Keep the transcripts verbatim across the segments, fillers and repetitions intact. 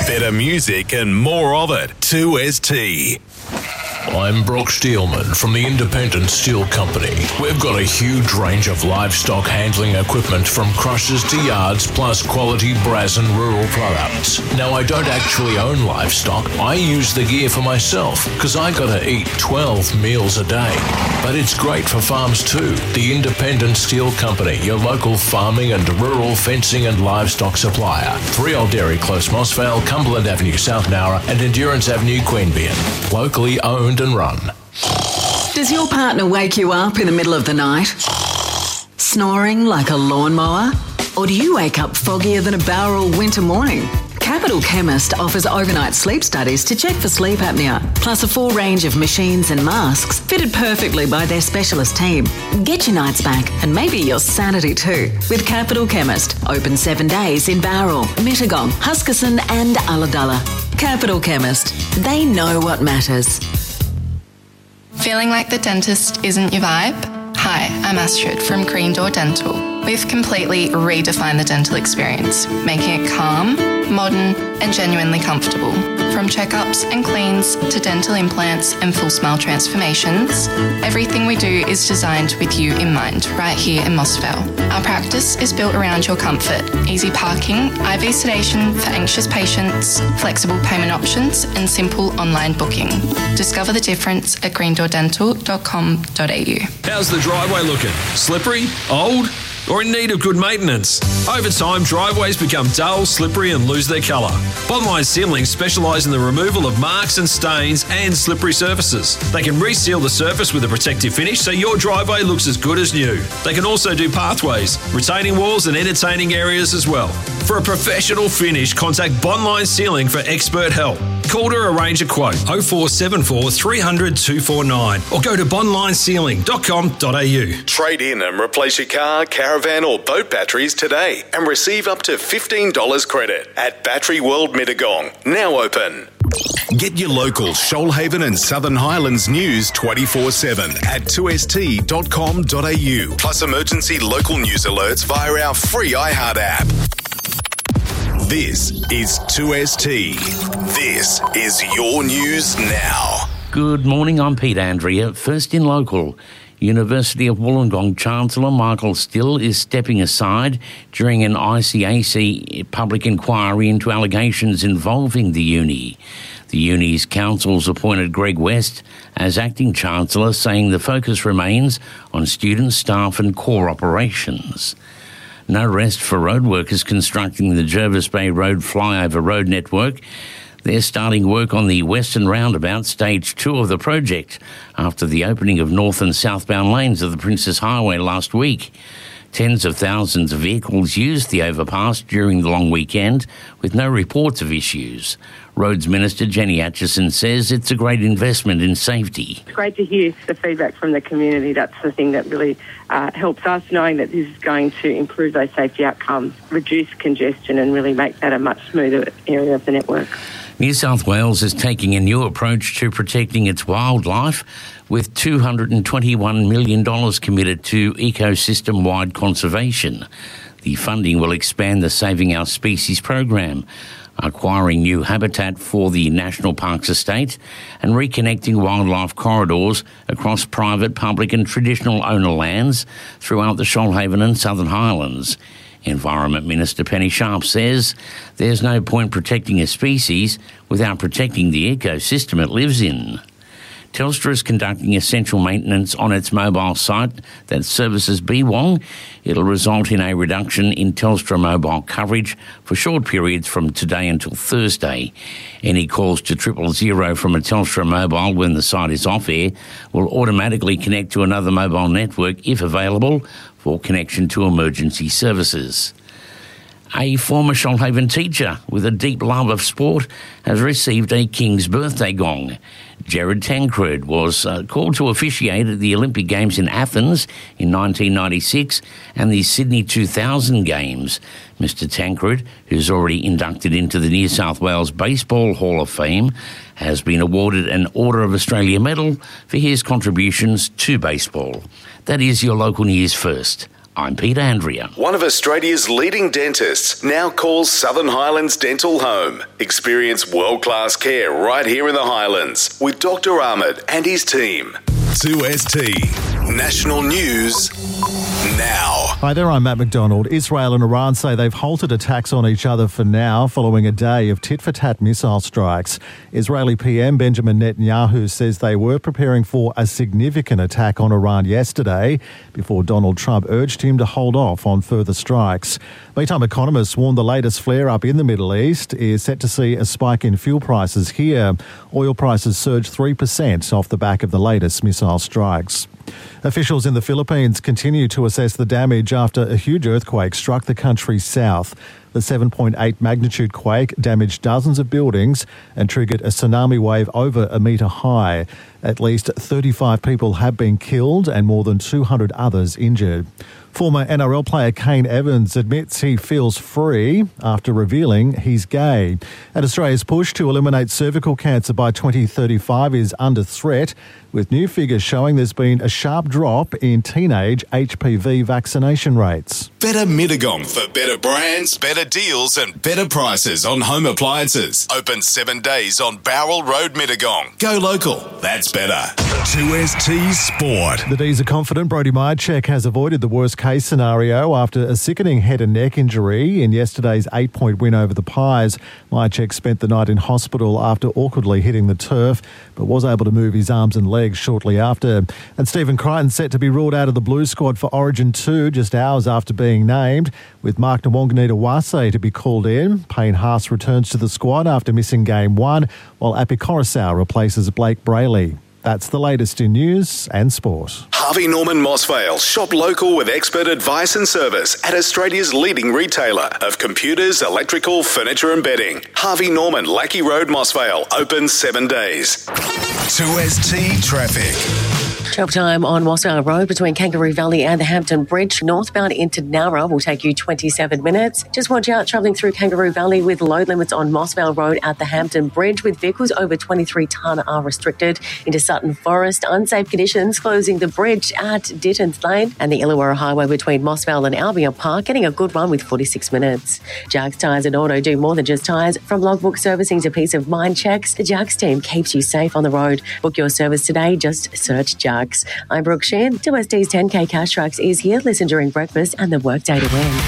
Better music and more of it. two S T. I'm Brock Steelman from the Independent Steel Company. We've got a huge range of livestock handling equipment from crushers to yards, plus quality brass and rural products. Now, I don't actually own livestock. I use the gear for myself because I gotta eat twelve meals a day. But it's great for farms too. The Independent Steel Company, your local farming and rural fencing and livestock supplier. three Old Dairy Close, Mossvale, Cumberland Avenue, South Nowra, and Endurance Avenue, Queanbeyan. Locally owned and run. Does your partner wake you up in the middle of the night, snoring like a lawnmower? Or do you wake up foggier than a Bowral winter morning? Capital Chemist offers overnight sleep studies to check for sleep apnea, plus a full range of machines and masks fitted perfectly by their specialist team. Get your nights back and maybe your sanity too with Capital Chemist. Open seven days in Bowral, Mittagong, Huskisson and Ulladulla. Capital Chemist. They know what matters. Feeling like the dentist isn't your vibe? Hi, I'm Astrid from Green Door Dental. We've completely redefined the dental experience, making it calm, modern and genuinely comfortable. From checkups and cleans to dental implants and full smile transformations, everything we do is designed with you in mind right here in Mossvale. Our practice is built around your comfort, easy parking, I V sedation for anxious patients, flexible payment options and simple online booking. Discover the difference at green door dental dot com dot a u. How's the driveway looking? Slippery? Old? Or in need of good maintenance? Over time, driveways become dull, slippery and lose their colour. Bondline Sealing specialise in the removal of marks and stains and slippery surfaces. They can reseal the surface with a protective finish so your driveway looks as good as new. They can also do pathways, retaining walls and entertaining areas as well. For a professional finish, contact Bondline Sealing for expert help. Call to arrange a quote oh four seven four, three hundred, two four nine or go to bondline sealing dot com dot a u. Trade in and replace your car, caravan or boat batteries today and receive up to fifteen dollars credit at Battery World Mittagong. Now open. Get your local Shoalhaven and Southern Highlands news twenty-four seven at two s t dot com dot a u. Plus emergency local news alerts via our free iHeart app. This is two S T. This is your news now. Good morning, I'm Pete Andrea. First in local. University of Wollongong Chancellor Michael Still is stepping aside during an I C A C public inquiry into allegations involving the uni. The uni's council's appointed Greg West as acting chancellor, saying the focus remains on students, staff and core operations. No rest for road workers constructing the Jervis Bay Road flyover road network. They're starting work on the Western Roundabout, stage two of the project, after the opening of north and southbound lanes of the Princess Highway last week. Tens of thousands of vehicles used the overpass during the long weekend, with no reports of issues. Roads Minister Jenny Atchison says it's a great investment in safety. It's great to hear the feedback from the community. That's the thing that really uh, helps us, knowing that this is going to improve those safety outcomes, reduce congestion and really make that a much smoother area of the network. New South Wales is taking a new approach to protecting its wildlife, with two hundred twenty-one million dollars committed to ecosystem-wide conservation. The funding will expand the Saving Our Species program, acquiring new habitat for the National Parks estate and reconnecting wildlife corridors across private, public and traditional owner lands throughout the Shoalhaven and Southern Highlands. Environment Minister Penny Sharp says there's no point protecting a species without protecting the ecosystem it lives in. Telstra is conducting essential maintenance on its mobile site that services Beewong. It'll result in a reduction in Telstra mobile coverage for short periods from today until Thursday. Any calls to triple zero from a Telstra mobile when the site is off air will automatically connect to another mobile network if available for connection to emergency services. A former Shoalhaven teacher with a deep love of sport has received a King's Birthday gong. Jared Tancred was uh, called to officiate at the Olympic Games in Athens in nineteen ninety-six and the Sydney two thousand Games. Mister Tancred, who's already inducted into the New South Wales Baseball Hall of Fame, has been awarded an Order of Australia medal for his contributions to baseball. That is your local news first. I'm Peter Andrea. One of Australia's leading dentists now calls Southern Highlands Dental home. Experience world-class care right here in the Highlands with Doctor Ahmed and his team. two S T National News now. Hi there, I'm Matt McDonald. Israel and Iran say they've halted attacks on each other for now following a day of tit-for-tat missile strikes. Israeli P M Benjamin Netanyahu says they were preparing for a significant attack on Iran yesterday before Donald Trump urged him to hold off on further strikes. Meantime, economists warn the latest flare-up in the Middle East is set to see a spike in fuel prices here. Oil prices surged three percent off the back of the latest missile strikes. Officials in the Philippines continue to assess the damage after a huge earthquake struck the country's south. The seven point eight magnitude quake damaged dozens of buildings and triggered a tsunami wave over a metre high. At least thirty-five people have been killed and more than two hundred others injured. Former N R L player Kane Evans admits he feels free after revealing he's gay. And Australia's push to eliminate cervical cancer by twenty thirty-five is under threat, with new figures showing there's been a sharp drop in teenage H P V vaccination rates. Better Mittagong for better brands, better deals and better prices on home appliances. Open seven days on Bowral Road, Mittagong. Go local. That's better. two S T Sport. The D's are confident Brody Myercheck has avoided the worst-case scenario after a sickening head and neck injury in yesterday's eight-point win over the Pies. Myercheck spent the night in hospital after awkwardly hitting the turf, but was able to move his arms and legs shortly after. And Stephen Crichton set to be ruled out of the Blues squad for Origin two just hours after being named, with Mark Nwanganita-Wase to be called in. Payne Haas returns to the squad after missing game one, while Api Coruscant replaces Blake Brayley. That's the latest in news and sport. Harvey Norman Mossvale. Shop local with expert advice and service at Australia's leading retailer of computers, electrical, furniture and bedding. Harvey Norman, Lackey Road, Mossvale. Open seven days. two S T Traffic. Travel time on Mossvale Road between Kangaroo Valley and the Hampton Bridge. Northbound into Nowra will take you twenty-seven minutes. Just watch out travelling through Kangaroo Valley with load limits on Mossvale Road at the Hampton Bridge, with vehicles over twenty-three tonne are restricted. Into Sutton Forest, unsafe conditions closing the bridge at Dittons Lane, and the Illawarra Highway between Mossvale and Albion Park getting a good run with forty-six minutes. Jags Tyres and Auto do more than just tyres. From logbook servicing to peace of mind checks, the Jags team keeps you safe on the road. Book your service today. Just search Jags. I'm Brooke Sheehan. two S T's ten K Cash Tracks is here. Listen during breakfast and the workday to win.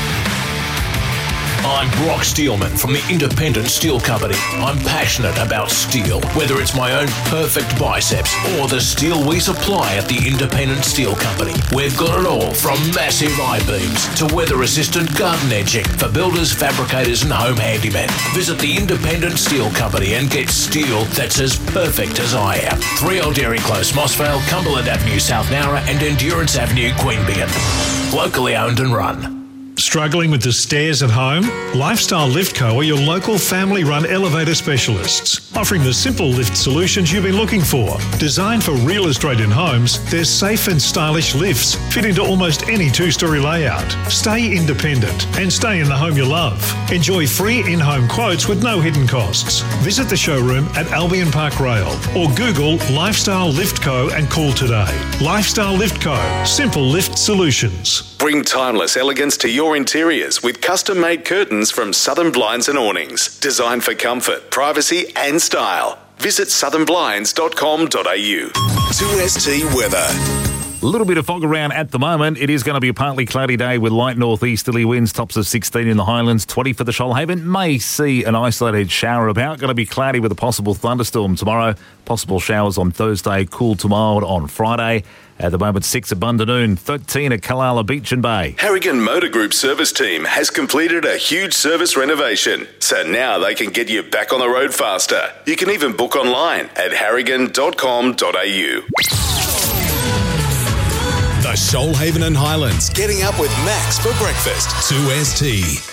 I'm Brock Steelman from the Independent Steel Company. I'm passionate about steel, whether it's my own perfect biceps or the steel we supply at the Independent Steel Company. We've got it all, from massive I-beams to weather-resistant garden edging for builders, fabricators and home handymen. Visit the Independent Steel Company and get steel that's as perfect as I am. three Old Dairy Close, Mossvale, Cumberland Avenue, South Nowra and Endurance Avenue, Queanbeyan. Locally owned and run. Struggling with the stairs at home? Lifestyle Lift Co are your local family-run elevator specialists, offering the simple lift solutions you've been looking for. Designed for real Australian homes, their safe and stylish lifts fit into almost any two-storey layout. Stay independent and stay in the home you love. Enjoy free in-home quotes with no hidden costs. Visit the showroom at Albion Park Rail or Google Lifestyle Lift Co and call today. Lifestyle Lift Co. Simple lift solutions. Bring timeless elegance to your interiors with custom-made curtains from Southern Blinds and Awnings. Designed for comfort, privacy and style. Visit southern blinds dot com dot a u. two S T weather. A little bit of fog around at the moment. It is going to be a partly cloudy day with light northeasterly winds, tops of sixteen in the Highlands, twenty for the Shoalhaven. May see an isolated shower about. Going to be cloudy with a possible thunderstorm tomorrow. Possible showers on Thursday, cool to mild on Friday. At the moment, six at Bundanoon, thirteen at Kalala Beach and Bay. Harrigan Motor Group service team has completed a huge service renovation, so now they can get you back on the road faster. You can even book online at harrigan dot com dot a u. The Shoalhaven and Highlands, getting up with Max for breakfast. two S T.